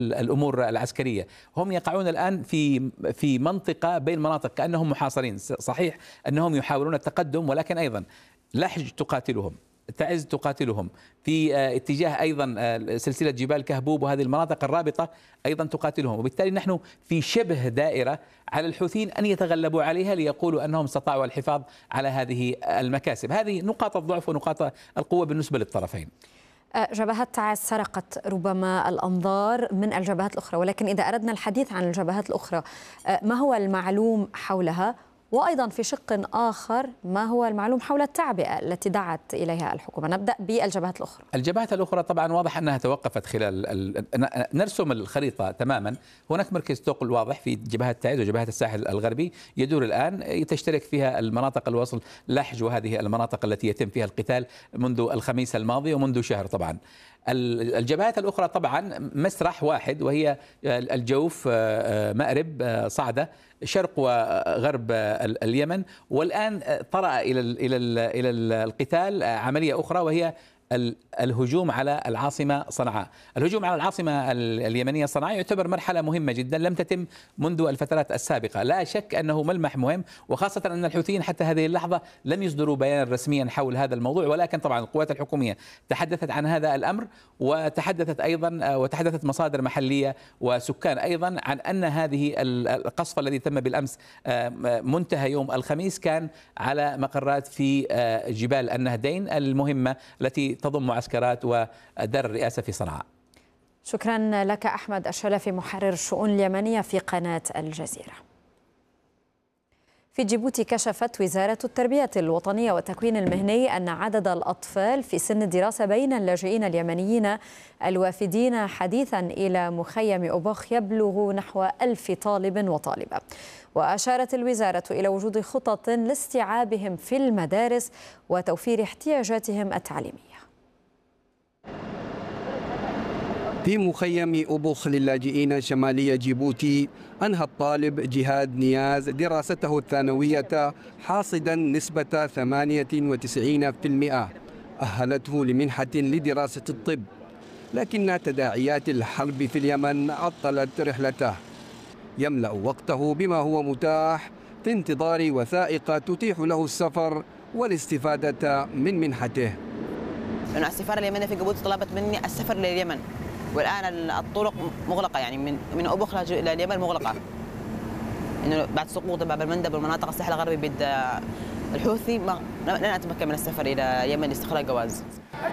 الأمور العسكرية. هم يقعون الآن في منطقة بين مناطق كأنهم محاصرين. صحيح أنهم يحاولون التقدم، ولكن أيضا لحج تقاتلهم، تعز تقاتلهم، في اتجاه أيضا سلسلة جبال كهبوب وهذه المناطق الرابطة أيضا تقاتلهم، وبالتالي نحن في شبه دائرة على الحوثيين أن يتغلبوا عليها ليقولوا أنهم استطاعوا الحفاظ على هذه المكاسب. هذه نقاط الضعف ونقاط القوة بالنسبة للطرفين. جبهات تعز سرقت ربما الأنظار من الجبهات الأخرى، ولكن إذا أردنا الحديث عن الجبهات الأخرى ما هو المعلوم حولها؟ وأيضا في شق آخر ما هو المعلوم حول التعبئة التي دعت إليها الحكومة؟ نبدأ بالجبهات الأخرى. الجبهات الأخرى طبعا واضح أنها توقفت خلال نرسم الخريطة تماما. هناك مركز ثقل واضح في جبهات تعز وجبهات الساحل الغربي يدور الآن، تشترك فيها المناطق الوصل لحج، وهذه المناطق التي يتم فيها القتال منذ الخميس الماضي ومنذ شهر. طبعا الجبهات الأخرى طبعا مسرح واحد، وهي الجوف، مأرب، صعدة، شرق وغرب اليمن. والآن طرأ إلى القتال عملية أخرى، وهي الهجوم على العاصمة صنعاء. الهجوم على العاصمة اليمنية صنعاء يعتبر مرحلة مهمة جدا لم تتم منذ الفترات السابقة. لا شك أنه ملمح مهم، وخاصة أن الحوثيين حتى هذه اللحظة لم يصدروا بيانا رسميا حول هذا الموضوع، ولكن طبعا القوات الحكومية تحدثت عن هذا الأمر، وتحدثت مصادر محلية وسكان أيضا عن أن هذه القصف الذي تم بالأمس منتهى يوم الخميس كان على مقرات في جبال النهدين المهمة التي تضم معسكرات ودار الرئاسة في صنعاء. شكرا لك أحمد الشلفي، محرر الشؤون اليمنية في قناة الجزيرة. في جيبوتي كشفت وزارة التربية الوطنية والتكوين المهني أن عدد الأطفال في سن الدراسة بين اللاجئين اليمنيين الوافدين حديثا إلى مخيم أوبوخ يبلغ نحو 1000 طالب وطالبة. وأشارت الوزارة إلى وجود خطط لاستيعابهم في المدارس وتوفير احتياجاتهم التعليمية. في مخيم أوبوخ للاجئين شمالي جيبوتي أنهى الطالب جهاد نياز دراسته الثانوية حاصدا نسبة 98%، أهلته لمنحة لدراسة الطب، لكن تداعيات الحرب في اليمن عطلت رحلته. يملأ وقته بما هو متاح في انتظار وثائق تتيح له السفر والاستفادة من منحته. لأن السفارة اليمنية في جيبوتي طلبت مني السفر لليمن، والآن الطرق مغلقة، يعني من أوبوخ إلى اليمن مغلقة، إنه بعد سقوط باب المندب والمناطق الساحل الغربي بيد الحوثي لن أتمكن من السفر إلى اليمن لاستخراج جواز.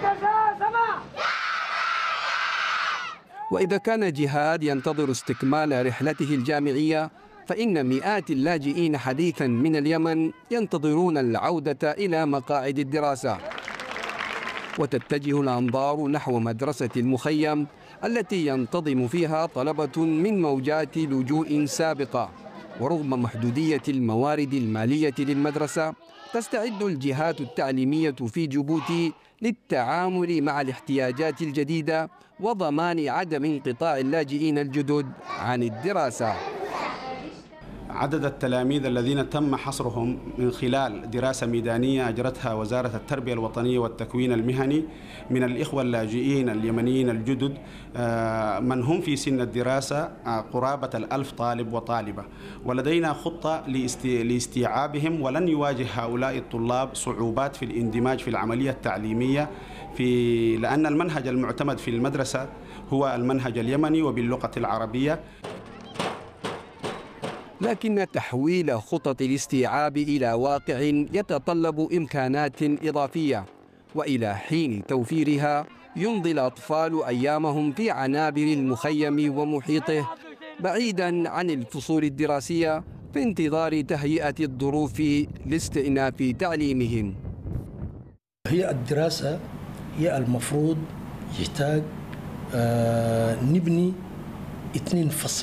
وإذا كان جهاد ينتظر استكمال رحلته الجامعية، فإن مئات اللاجئين حديثا من اليمن ينتظرون العودة إلى مقاعد الدراسة. وتتجه الأنظار نحو مدرسة المخيم التي ينتظم فيها طلبة من موجات لجوء سابقة. ورغم محدودية الموارد المالية للمدرسة، تستعد الجهات التعليمية في جيبوتي للتعامل مع الاحتياجات الجديدة وضمان عدم انقطاع اللاجئين الجدد عن الدراسة. عدد التلاميذ الذين تم حصرهم من خلال دراسة ميدانية أجرتها وزارة التربية الوطنية والتكوين المهني من الإخوة اللاجئين اليمنيين الجدد من هم في سن الدراسة قرابة 1000 طالب وطالبة، ولدينا خطة لاستيعابهم، ولن يواجه هؤلاء الطلاب صعوبات في الاندماج في العملية التعليمية لأن المنهج المعتمد في المدرسة هو المنهج اليمني وباللغة العربية. لكن تحويل خطط الاستيعاب إلى واقع يتطلب إمكانات إضافية، وإلى حين توفيرها يمضي الأطفال أيامهم في عنابر المخيم ومحيطه بعيدا عن الفصول الدراسية في انتظار تهيئة الظروف لاستئناف تعليمهم. هي الدراسة هي المفروض يحتاج نبني 2 فصل،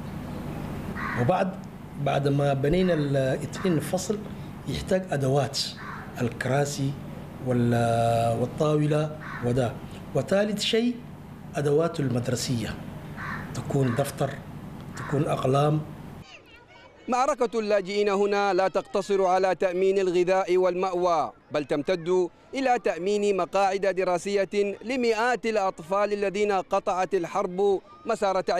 بعد ما بنينا 2 فصل يحتاج أدوات الكراسي والطاولة وده. وثالث شيء أدوات المدرسية، تكون دفتر، تكون أقلام. معركة اللاجئين هنا لا تقتصر على تأمين الغذاء والمأوى، بل تمتد إلى تأمين مقاعد دراسية لمئات الأطفال الذين قطعت الحرب مسار تعليمهم.